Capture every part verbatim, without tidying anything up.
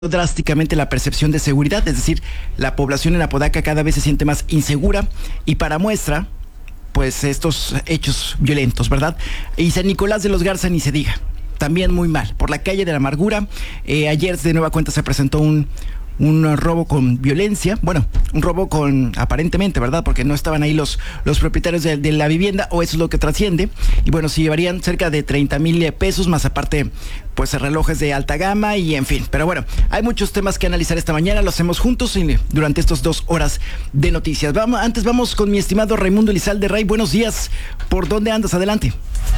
drásticamente la percepción de seguridad, es decir, la población en Apodaca cada vez se siente más insegura y para muestra, pues estos hechos violentos, ¿verdad? Y San Nicolás de los Garza ni se diga, también muy mal. Por la calle de la Amargura, eh, ayer de nueva cuenta se presentó un un robo con violencia, bueno, un robo con, aparentemente, ¿verdad? Porque no estaban ahí los, los propietarios de, de la vivienda, o eso es lo que trasciende, y bueno, se llevarían cerca de treinta mil pesos, más aparte, pues relojes de alta gama, y en fin, pero bueno, hay muchos temas que analizar esta mañana, lo hacemos juntos y, durante estas dos horas de noticias. Vamos, antes vamos con mi estimado Raimundo Elizalde. Ray, buenos días, ¿por dónde andas? Adelante.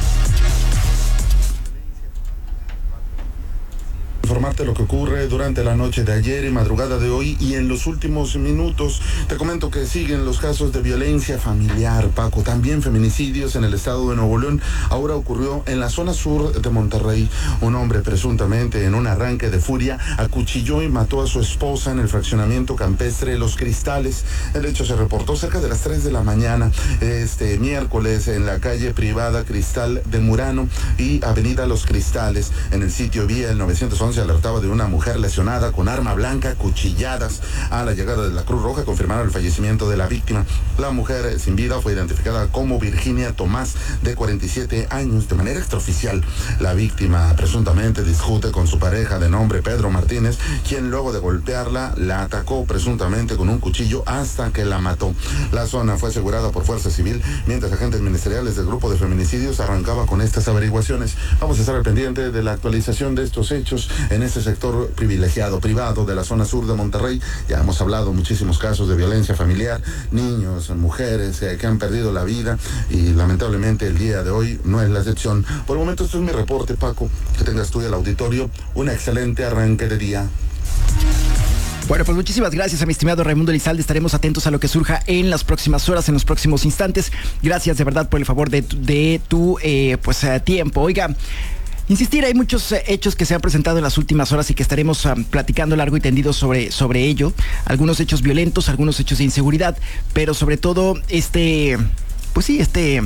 Informarte lo que ocurre durante la noche de ayer y madrugada de hoy y en los últimos minutos. Te comento que siguen los casos de violencia familiar, Paco, también feminicidios en el estado de Nuevo León. Ahora ocurrió en la zona sur de Monterrey. Un hombre presuntamente en un arranque de furia acuchilló y mató a su esposa en el fraccionamiento campestre Los Cristales. El hecho se reportó cerca de las tres de la mañana este miércoles en la calle privada Cristal de Murano y avenida Los Cristales. En el sitio vía el novecientos once se alertaba de una mujer lesionada con arma blanca, cuchilladas. A la llegada de la Cruz Roja confirmaron el fallecimiento de la víctima. La mujer sin vida fue identificada como Virginia Tomás, de cuarenta y siete años, de manera extraoficial. La víctima presuntamente discute con su pareja de nombre Pedro Martínez, quien luego de golpearla la atacó presuntamente con un cuchillo hasta que la mató. La zona fue asegurada por Fuerza Civil, mientras agentes ministeriales del grupo de feminicidios arrancaba con estas averiguaciones. Vamos a estar al pendiente de la actualización de estos hechos en este sector privilegiado, privado de la zona sur de Monterrey. Ya hemos hablado muchísimos casos de violencia familiar, niños, mujeres eh, que han perdido la vida y lamentablemente el día de hoy no es la excepción. Por el momento esto es mi reporte, Paco. Que tengas tú y el auditorio un excelente arranque de día. Bueno, pues muchísimas gracias a mi estimado Raimundo Elizalde. Estaremos atentos a lo que surja en las próximas horas, en los próximos instantes. Gracias de verdad por el favor de, de tu eh, pues, eh, tiempo. Oiga, insistir, hay muchos eh, hechos que se han presentado en las últimas horas y que estaremos um, platicando largo y tendido sobre, sobre ello. Algunos hechos violentos, algunos hechos de inseguridad, pero sobre todo este, pues sí, este...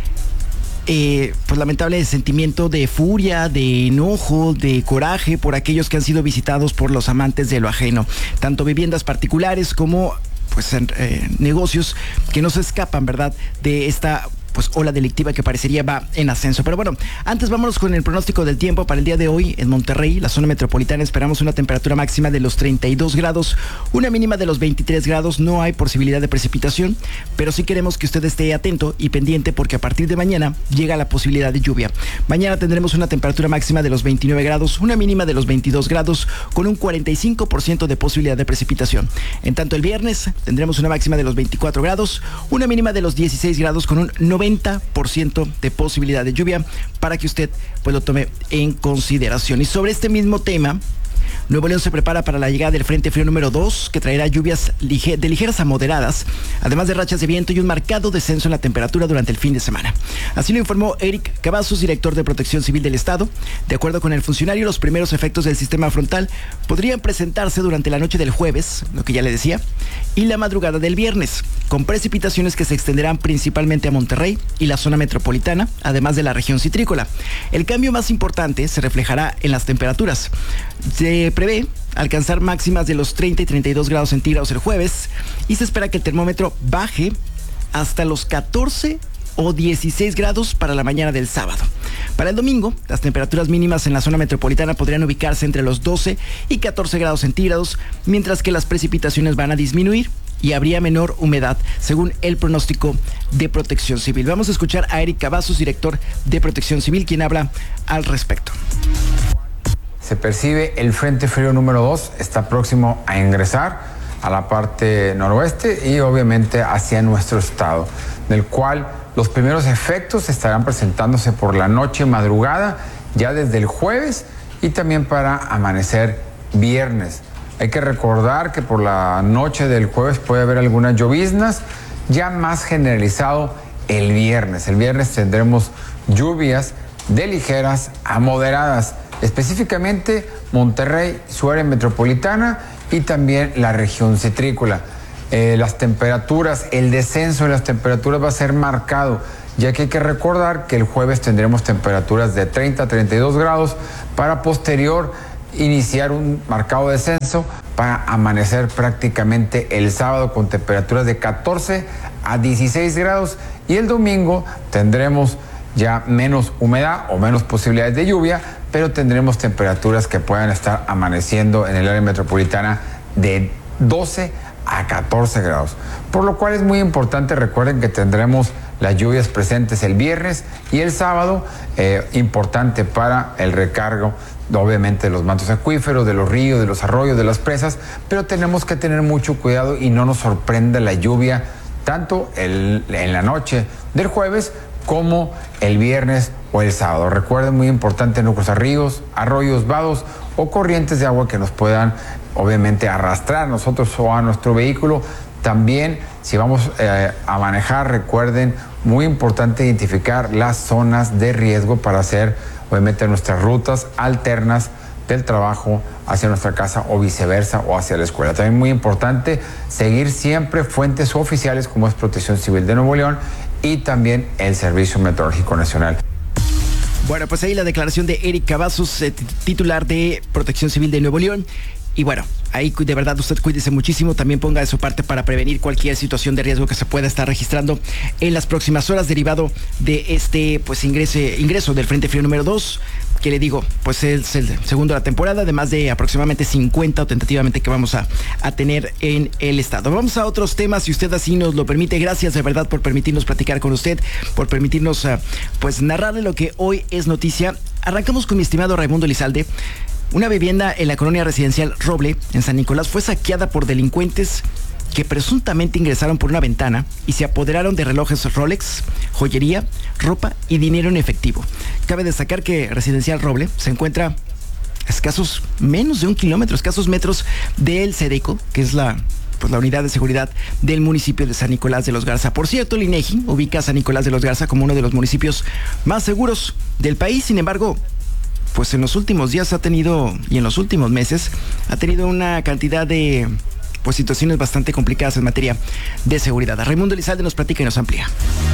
Eh, pues lamentable sentimiento de furia, de enojo, de coraje por aquellos que han sido visitados por los amantes de lo ajeno, tanto viviendas particulares como pues eh, negocios que no se escapan, ¿verdad?, de esta pues ola delictiva que parecería va en ascenso. Pero bueno, antes vámonos con el pronóstico del tiempo para el día de hoy. En Monterrey, la zona metropolitana, esperamos una temperatura máxima de los treinta y dos grados, una mínima de los veintitrés grados. No hay posibilidad de precipitación, pero sí queremos que usted esté atento y pendiente porque a partir de mañana llega la posibilidad de lluvia. Mañana tendremos una temperatura máxima de los veintinueve grados, una mínima de los veintidós grados, con un cuarenta y cinco por ciento de posibilidad de precipitación. En tanto, el viernes tendremos una máxima de los veinticuatro grados, una mínima de los dieciséis grados, con un noventa por ciento de posibilidad de lluvia, para que usted pues lo tome en consideración. Y sobre este mismo tema, Nuevo León se prepara para la llegada del Frente Frío número dos, que traerá lluvias lige- de ligeras a moderadas, además de rachas de viento y un marcado descenso en la temperatura durante el fin de semana. Así lo informó Eric Cavazos, director de Protección Civil del Estado. De acuerdo con el funcionario, los primeros efectos del sistema frontal podrían presentarse durante la noche del jueves, lo que ya le decía, y la madrugada del viernes, con precipitaciones que se extenderán principalmente a Monterrey y la zona metropolitana, además de la región citrícola. El cambio más importante se reflejará en las temperaturas. Se prevé alcanzar máximas de los treinta y treinta y dos grados centígrados el jueves y se espera que el termómetro baje hasta los catorce o dieciséis grados para la mañana del sábado. Para el domingo, las temperaturas mínimas en la zona metropolitana podrían ubicarse entre los doce y catorce grados centígrados, mientras que las precipitaciones van a disminuir y habría menor humedad, según el pronóstico de Protección Civil. Vamos a escuchar a Eric Cavazos, director de Protección Civil, quien habla al respecto. Se percibe el Frente Frío número dos, está próximo a ingresar a la parte noroeste y obviamente hacia nuestro estado, del cual los primeros efectos estarán presentándose por la noche madrugada, ya desde el jueves y también para amanecer viernes. Hay que recordar que por la noche del jueves puede haber algunas lloviznas, ya más generalizado el viernes. El viernes tendremos lluvias de ligeras a moderadas, específicamente Monterrey, su área metropolitana y también la región citrícola. Eh, las temperaturas, el descenso de las temperaturas va a ser marcado, ya que hay que recordar que el jueves tendremos temperaturas de treinta a treinta y dos grados para posterior iniciar un marcado descenso para amanecer prácticamente el sábado con temperaturas de catorce a dieciséis grados y el domingo tendremos ya menos humedad o menos posibilidades de lluvia, pero tendremos temperaturas que puedan estar amaneciendo en el área metropolitana de doce a catorce grados. Por lo cual es muy importante, recuerden que tendremos las lluvias presentes el viernes y el sábado, eh, importante para el recargo, obviamente, de los mantos acuíferos, de los ríos, de los arroyos, de las presas, pero tenemos que tener mucho cuidado y no nos sorprenda la lluvia tanto el, en la noche del jueves como el viernes o el sábado. Recuerden, muy importante, no cruzar ríos, arroyos, vados o corrientes de agua que nos puedan, obviamente, arrastrar a nosotros o a nuestro vehículo. También, si vamos eh, a manejar, recuerden, muy importante identificar las zonas de riesgo para hacer, obviamente, nuestras rutas alternas del trabajo hacia nuestra casa o viceversa o hacia la escuela. También muy importante seguir siempre fuentes oficiales como es Protección Civil de Nuevo León y también el Servicio Meteorológico Nacional. Bueno, pues ahí la declaración de Eric Cavazos, eh, titular de Protección Civil de Nuevo León. Y bueno, ahí de verdad usted cuídese muchísimo, también ponga de su parte para prevenir cualquier situación de riesgo que se pueda estar registrando en las próximas horas derivado de este pues ingrese, ingreso del Frente Frío número dos, que le digo, pues es el segundo de la temporada, además de aproximadamente cincuenta o tentativamente que vamos a, a tener en el estado. Vamos a otros temas, si usted así nos lo permite. Gracias de verdad por permitirnos platicar con usted, por permitirnos uh, pues narrarle lo que hoy es noticia. Arrancamos con mi estimado Raimundo Elizalde. Una vivienda en la colonia residencial Roble, en San Nicolás, fue saqueada por delincuentes que presuntamente ingresaron por una ventana y se apoderaron de relojes Rolex, joyería, ropa y dinero en efectivo. Cabe destacar que Residencial Roble se encuentra a escasos menos de un kilómetro, escasos metros del SEDECO, que es la, pues, la unidad de seguridad del municipio de San Nicolás de los Garza. Por cierto, el INEGI ubica a San Nicolás de los Garza como uno de los municipios más seguros del país. Sin embargo, pues en los últimos días ha tenido, y en los últimos meses, ha tenido una cantidad de pues situaciones bastante complicadas en materia de seguridad. Raimundo Elizalde nos platica y nos amplía.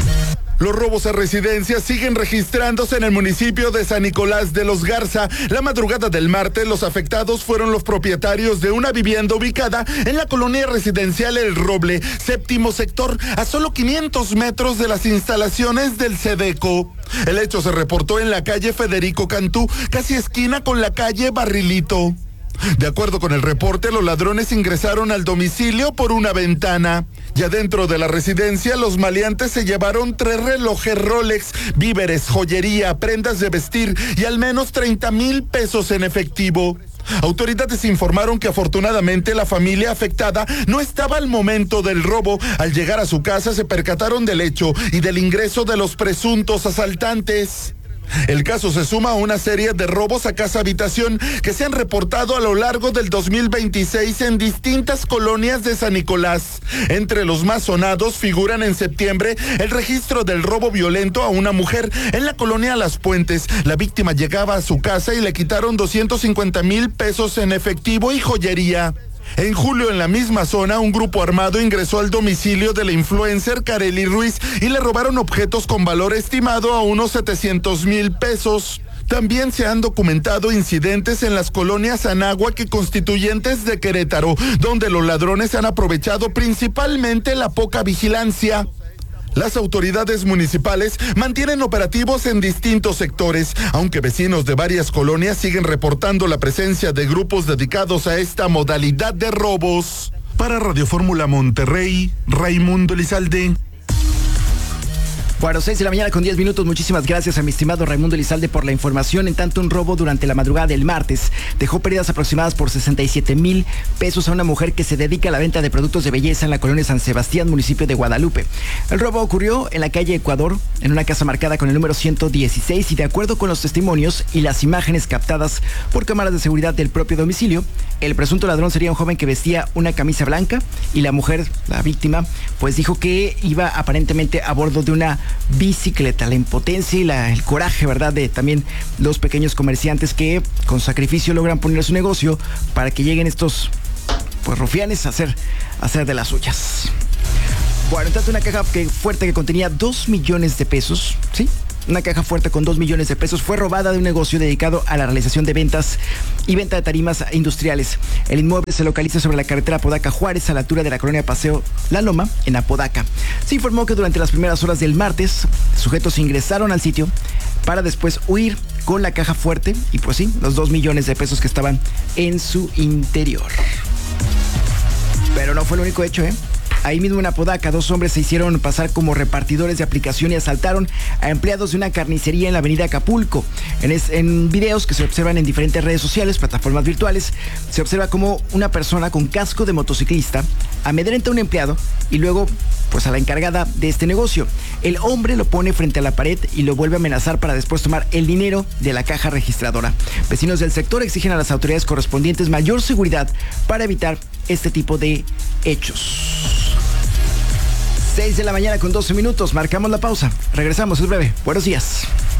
Los robos a residencias siguen registrándose en el municipio de San Nicolás de los Garza. La madrugada del martes, los afectados fueron los propietarios de una vivienda ubicada en la colonia residencial El Roble, séptimo sector, a solo quinientos metros de las instalaciones del SEDECO. El hecho se reportó en la calle Federico Cantú, casi esquina con la calle Barrilito. De acuerdo con el reporte, los ladrones ingresaron al domicilio por una ventana. Ya dentro de la residencia, los maleantes se llevaron tres relojes Rolex, víveres, joyería, prendas de vestir y al menos treinta mil pesos en efectivo. Autoridades informaron que afortunadamente la familia afectada no estaba al momento del robo. Al llegar a su casa se percataron del hecho y del ingreso de los presuntos asaltantes. El caso se suma a una serie de robos a casa-habitación que se han reportado a lo largo del dos mil veintiséis en distintas colonias de San Nicolás. Entre los más sonados figuran en septiembre el registro del robo violento a una mujer en la colonia Las Puentes. La víctima llegaba a su casa y le quitaron doscientos cincuenta mil pesos en efectivo y joyería. En julio, en la misma zona, un grupo armado ingresó al domicilio de la influencer Kareli Ruiz y le robaron objetos con valor estimado a unos setecientos mil pesos. También se han documentado incidentes en las colonias Anáhuac y Constituyentes de Querétaro, donde los ladrones han aprovechado principalmente la poca vigilancia. Las autoridades municipales mantienen operativos en distintos sectores, aunque vecinos de varias colonias siguen reportando la presencia de grupos dedicados a esta modalidad de robos. Para Radio Fórmula Monterrey, Raimundo Elizalde. Bueno, seis de la mañana con diez minutos. Muchísimas gracias a mi estimado Raimundo Elizalde por la información. En tanto, un robo durante la madrugada del martes dejó pérdidas aproximadas por sesenta y siete mil pesos a una mujer que se dedica a la venta de productos de belleza en la colonia San Sebastián, municipio de Guadalupe. El robo ocurrió en la calle Ecuador, en una casa marcada con el número ciento dieciséis, y de acuerdo con los testimonios y las imágenes captadas por cámaras de seguridad del propio domicilio, el presunto ladrón sería un joven que vestía una camisa blanca y la mujer, la víctima, pues dijo que iba aparentemente a bordo de una bicicleta. La impotencia y la, el coraje, ¿verdad?, de también los pequeños comerciantes que con sacrificio logran poner su negocio para que lleguen estos pues rufianes a hacer, a hacer de las suyas. Bueno, entonces una caja que, fuerte que contenía dos millones de pesos, ¿sí? Una caja fuerte con dos millones de pesos fue robada de un negocio dedicado a la realización de ventas y venta de tarimas industriales. El inmueble se localiza sobre la carretera Apodaca-Juárez, a la altura de la colonia Paseo La Loma, en Apodaca. Se informó que durante las primeras horas del martes, sujetos ingresaron al sitio para después huir con la caja fuerte y pues sí, los dos millones de pesos que estaban en su interior. Pero no fue el único hecho, ¿eh? Ahí mismo en Apodaca, dos hombres se hicieron pasar como repartidores de aplicación y asaltaron a empleados de una carnicería en la avenida Acapulco. En, es, en videos que se observan en diferentes redes sociales, plataformas virtuales, se observa como una persona con casco de motociclista amedrenta a un empleado y luego pues a la encargada de este negocio. El hombre lo pone frente a la pared y lo vuelve a amenazar para después tomar el dinero de la caja registradora. Vecinos del sector exigen a las autoridades correspondientes mayor seguridad para evitar este tipo de hechos. seis de la mañana con doce minutos, marcamos la pausa. Regresamos, es breve. Buenos días.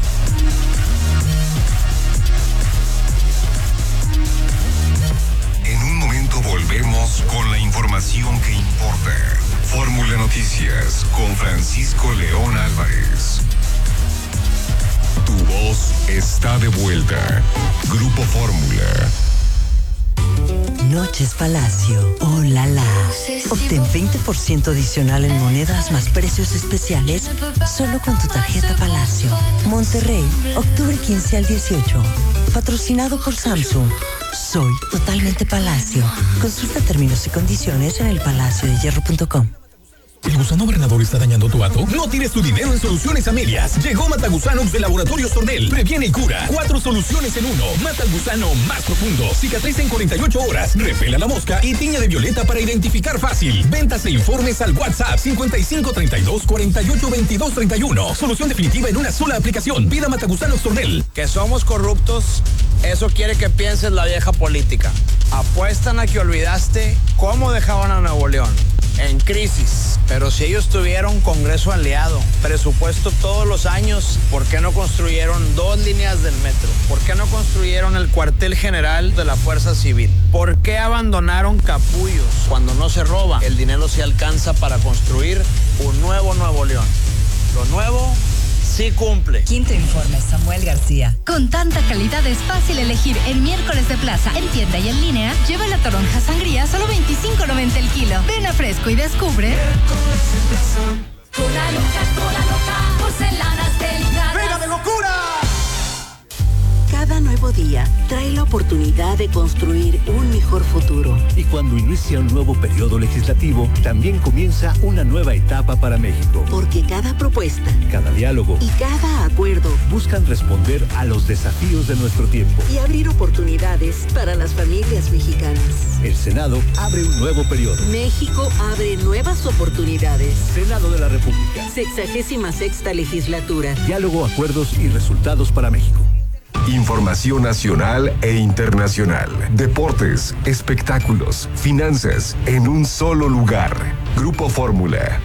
En un momento volvemos con la información que importa. Fórmula Noticias con Francisco León Álvarez. Tu voz está de vuelta. Grupo Fórmula. Noches Palacio. Oh, la la. Obtén veinte por ciento adicional en monedas más precios especiales solo con tu tarjeta Palacio. Monterrey, octubre quince al dieciocho. Patrocinado por Samsung. Soy totalmente Palacio. Consulta términos y condiciones en el palacio de hierro punto com. ¿El gusano granador está dañando tu hato? No tires tu dinero en Soluciones Amelias. Llegó Matagusanox de Laboratorios Tornel. Previene y cura. Cuatro soluciones en uno. Mata al gusano más profundo. Cicatriza en cuarenta y ocho horas. Repela la mosca y tiña de violeta para identificar fácil. Ventas e informes al WhatsApp cincuenta y cinco treinta y dos cuarenta y ocho veintidós treinta y uno. Solución definitiva en una sola aplicación. Pida Matagusanox Tornel. Que somos corruptos, eso quiere que pienses la vieja política. Apuestan a que olvidaste cómo dejaban a Nuevo León. En crisis. Pero si ellos tuvieron Congreso aliado, presupuesto todos los años, ¿por qué no construyeron dos líneas del metro? ¿Por qué no construyeron el cuartel general de la Fuerza Civil? ¿Por qué abandonaron capullos cuando no se roba? El dinero se alcanza para construir un nuevo Nuevo León. Lo nuevo sí cumple. Quinto informe, Samuel García. Con tanta calidad es fácil elegir en miércoles de plaza, en tienda y en línea. Lleva la toronja sangría solo veinticinco noventa el kilo. Ven a Fresco y descubre. Cola loca, cola loca, porcelanas delicadas. ¡Venga de locura! Cada nuevo día trae la oportunidad de construir un mejor futuro. Y cuando inicia un nuevo periodo legislativo, también comienza una nueva etapa para México. Porque cada propuesta, cada diálogo y cada acuerdo buscan responder a los desafíos de nuestro tiempo y abrir oportunidades para las familias mexicanas. El Senado abre un nuevo periodo. México abre nuevas oportunidades. Senado de la República. Sexagésima sexta legislatura. Diálogo, acuerdos y resultados para México. Información nacional e internacional. Deportes, espectáculos, finanzas, en un solo lugar. Grupo Fórmula.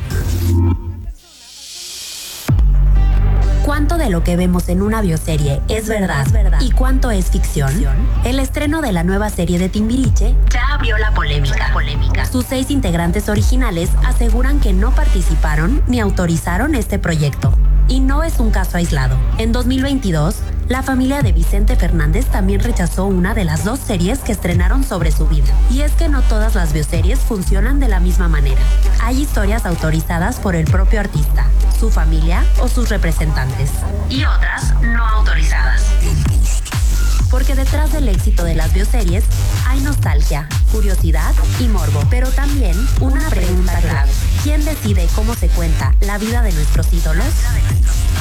¿Cuánto de lo que vemos en una bioserie es verdad, es verdad y cuánto es ficción? El estreno de la nueva serie de Timbiriche ya abrió la polémica. polémica. Sus seis integrantes originales aseguran que no participaron ni autorizaron este proyecto. Y no es un caso aislado. En dos mil veintidós, la familia de Vicente Fernández también rechazó una de las dos series que estrenaron sobre su vida. Y es que no todas las bioseries funcionan de la misma manera. Hay historias autorizadas por el propio artista, su familia o sus representantes. Y otras no autorizadas. Porque detrás del éxito de las bioseries hay nostalgia, curiosidad y morbo. Pero también una pregunta clave. ¿Quién decide cómo se cuenta la vida de nuestros ídolos?